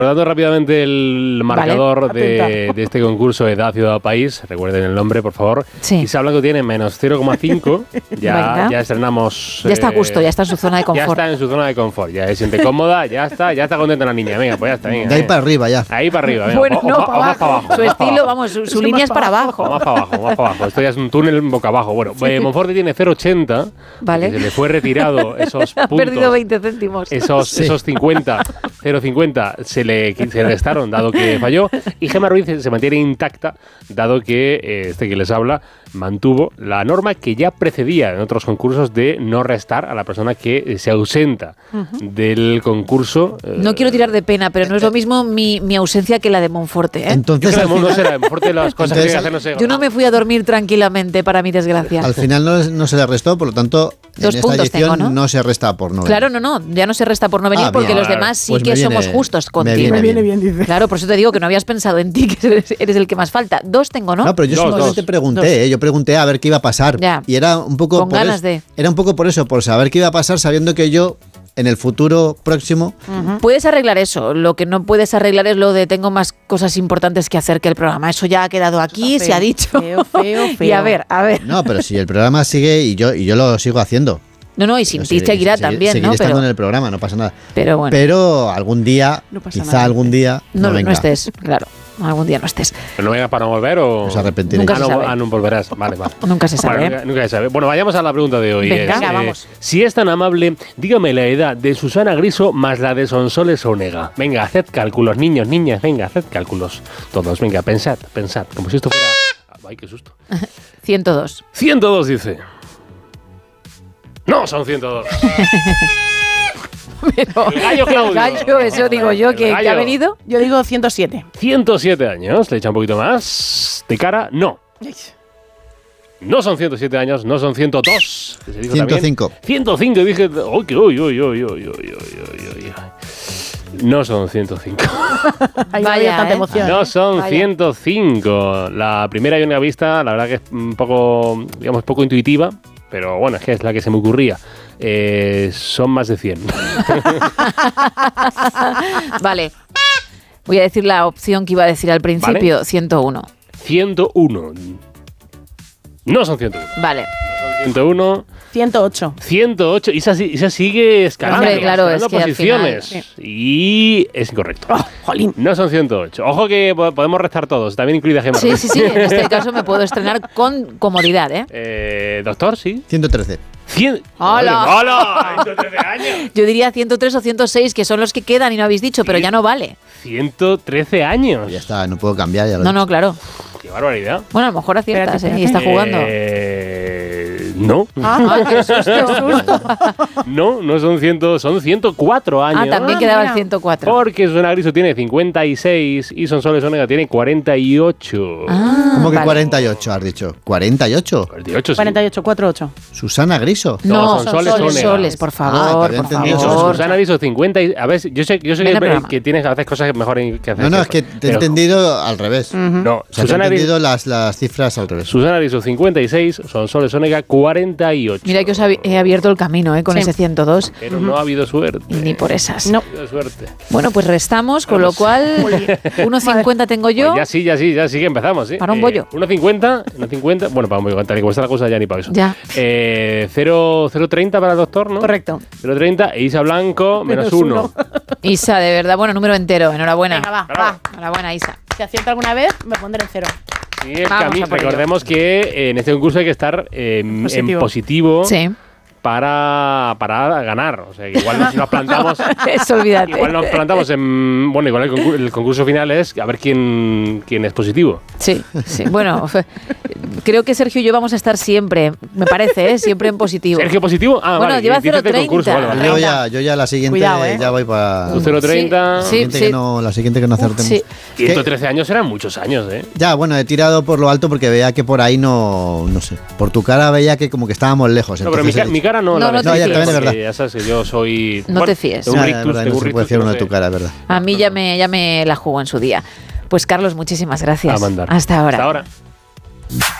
Recordando rápidamente el marcador Vale, de este concurso Edad, Ciudad, País, recuerden el nombre, por favor. Sí. Isa Blanco tiene menos 0,5. Venga. Ya estrenamos. Ya está a gusto, ya está en su zona de Ya confort. está en su zona de confort, ya se siente cómoda, ya está contenta la niña. Venga, pues ya está. Venga, De ahí para arriba ya. Ahí para arriba. Venga, Bueno, no, vamos para abajo. Su estilo, vamos, su línea es para abajo. Más para abajo. Esto ya es un túnel boca abajo. Bueno, Monforte tiene 0,80. Vale. Se le fue retirado esos Ha puntos. perdido 20 céntimos. Esos 50, 0,50 se restaron, dado que falló. Y Gemma Ruiz se mantiene intacta, dado que este que les habla mantuvo la norma que ya precedía en otros concursos de no restar a la persona que se ausenta del concurso. No quiero tirar de pena, pero no es lo mismo mi ausencia que la de Monforte, ¿eh? Entonces, Yo al creo que no final, será Monforte las cosas que hay que hacer, no sé. Yo no me fui a dormir tranquilamente, para mi desgracia. al final no se le restó, por lo tanto, en 2 esta puntos edición tengo, ¿no? se resta por no venir. Claro, no, ya no se resta por no venir Ah, porque bien. los demás sí Pues que me viene- somos justos me contigo. viene Me viene bien, dice. Claro, por eso te digo que no habías pensado en ti, que eres el que más falta. 2 tengo, ¿no? No, pero yo Dos, simplemente dos. pregunté, yo pregunté a ver qué iba a pasar. Ya. Y era un poco Con ganas de. Era un poco por eso, por saber qué iba a pasar, sabiendo que yo en el futuro próximo Puedes arreglar eso. Lo que no puedes arreglar es lo de tengo más cosas importantes que hacer que el programa. Eso ya ha quedado aquí, Está se ha feo, dicho. feo. Y a ver. No, pero si el programa sigue y yo lo sigo haciendo. No, y sin Yo ti seguirá también, seguiré ¿no? estando en Pero, el programa, no pasa nada. pero bueno, Pero algún día, No pasa quizá nada, algún día, no venga, estés, claro. Algún día no estés. ¿Pero no vengas para no volver o...? Os arrepentiréis. Nunca se sabe. No volverás. Vale. Nunca se sabe. Bueno, nunca se sabe. Bueno, vayamos a la pregunta de hoy. Venga. Venga, vamos. Si es tan amable, dígame la edad de Susana Griso más la de Sonsoles Onega. Venga, haced cálculos, niños, niñas, venga, haced cálculos. Todos, venga, pensad, como si esto fuera... Ay, qué susto. 102. 102 dice. No, son 102. Pero El gallo Claudio. el gallo, eso digo yo, El que gallo. ha venido. Yo digo 107. 107 años, le echa un poquito más. De cara, no. No son 107 años, no son 102. Que se dijo 105. También. 105, dije. Uy. No son 105. Ahí Vaya, había tanta ¿eh? emoción. No son Vaya. 105. La primera y única vista, la verdad que es un poco, digamos, poco intuitiva. Pero bueno, es que es la que se me ocurría. Son más de 100. Vale. Voy a decir la opción que iba a decir al principio, Vale. 101. 101. No son 101. Vale. 101. 108. 108. Isa sigue escalando. Hombre, claro, escalando es que al posiciones. final, Y es incorrecto. Oh, jolín. No son 108. Ojo que podemos restar todos, también incluida Gemma. Sí, en este caso me puedo estrenar con comodidad, ¿eh? Doctor, sí. 113. 100. ¡Hola! ¡Hola! 113 años. Yo diría 103 o 106, que son los que quedan y no habéis dicho, pero ya no vale. 113 años. Ya está, no puedo cambiar. Ya lo No, claro. Qué barbaridad. Bueno, a lo mejor aciertas, Espérate, ¿eh? Y está jugando. No. Ah, qué susto. No son 100, son 104 años. Ah, también quedaba el mira. 104. Porque Susana Griso tiene 56 y Sonsoles Onega tiene 48. Ah, ¿Cómo que vale. 48 has dicho? ¿48? 48, sí. 48, 48. Susana Griso. No, No, son Soles Onega. por Ah, favor, te había por entendido. favor. Susana Griso 50 y, a ver, yo sé Ven al programa. que tienes a veces cosas mejor que hacer. No, es que te he pero- entendido al revés. No, O sea, te he Susana entendido Griso, las cifras al revés. Susana Griso 56, Sonsoles Onega 48. Mira que os he abierto el camino, con Sí. ese 102. Pero no ha habido suerte. Y ni por esas. No. No ha habido suerte. Bueno, pues restamos, con lo cual 1,50 tengo yo. Pues ya sí que empezamos, ¿sí? Para un bollo. 1,50, bueno, para un bollo, tal y como está la cosa ya ni para eso. Ya. 0,30 para el doctor, ¿no? Correcto. 0,30 e Isa Blanco, menos 1. Isa, de verdad, bueno, número entero. Enhorabuena. Venga, va, Bravo. va. Enhorabuena, Isa. Si acierto alguna vez, me pondré en 0. Sí, el Vamos camino. a por ello. Recordemos que en este concurso hay que estar en positivo Sí, para ganar. O sea, que igual nos plantamos. eso olvídate. Igual nos plantamos en. Bueno, igual el concurso final es a ver quién es positivo. Sí. Bueno, creo que Sergio y yo vamos a estar siempre, me parece, siempre en positivo. ¿Sergio positivo? Ah, Bueno, vale. lleva dices del 0,30. concurso, vale. Yo ya la siguiente Cuidado, ya voy para... Tú 0,30. Sí, sí. La siguiente que no acertemos. Sí. 113 años eran muchos años, ¿eh? Ya, bueno, he tirado por lo alto porque veía que por ahí no sé. Por tu cara veía que como que estábamos lejos. No, pero entonces he mi dicho- cara no. No, la no te verdad, fíes. también es porque verdad. Ya sabes que yo soy. No te fíes. Tengo un Ya, es rictus, verdad, tengo no un se puede rictus fiar que uno no de tu sé. cara, es verdad. A mí ya me la jugó en su día. Pues Carlos, muchísimas gracias. A mandar. Hasta ahora. Hasta ahora.